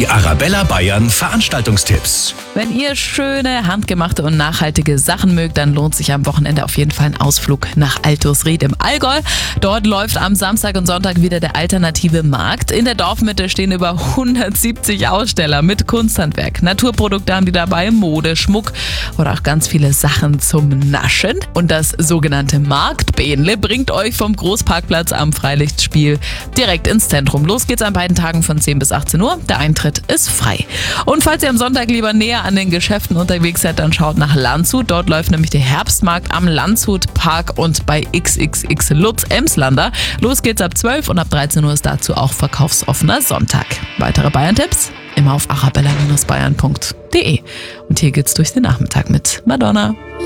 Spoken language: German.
Die Arabella Bayern Veranstaltungstipps. Wenn ihr schöne, handgemachte und nachhaltige Sachen mögt, dann lohnt sich am Wochenende auf jeden Fall ein Ausflug nach Altosried im Allgäu. Dort läuft am Samstag und Sonntag wieder der alternative Markt. In der Dorfmitte stehen über 170 Aussteller mit Kunsthandwerk. Naturprodukte haben die dabei, Mode, Schmuck oder auch ganz viele Sachen zum Naschen. Und das sogenannte Marktbähnle bringt euch vom Großparkplatz am Freilichtspiel direkt ins Zentrum. Los geht's an beiden Tagen von 10 bis 18 Uhr. Der Eintritt ist frei. Und falls ihr am Sonntag lieber näher an den Geschäften unterwegs seid, dann schaut nach Landshut. Dort läuft nämlich der Herbstmarkt am Landshut-Park und bei XXX Lutz Emslander. Los geht's ab 12 und ab 13 Uhr ist dazu auch verkaufsoffener Sonntag. Weitere Bayern-Tipps immer auf arabella-bayern.de. Und hier geht's durch den Nachmittag mit Madonna.